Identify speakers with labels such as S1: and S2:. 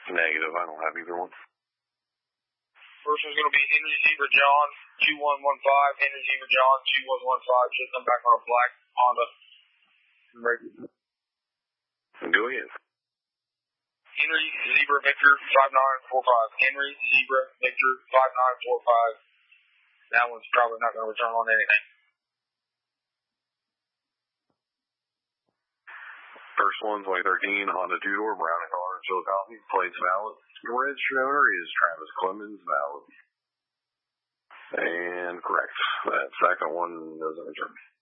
S1: Negative. I don't have either one.
S2: First one's going to be Henry Zebra John 2115. Henry Zebra John 2115. Should come back on a black Honda. Ready.
S1: Go ahead.
S2: Henry Zebra Victor 5945. Henry Zebra Victor 5945. That one's probably not going to return on anything.
S1: First one's Y13, Honda two-door, brown and color, Chillicothe, plates valid. The registered owner is Travis Clemens, valid. And correct. That second one doesn't return.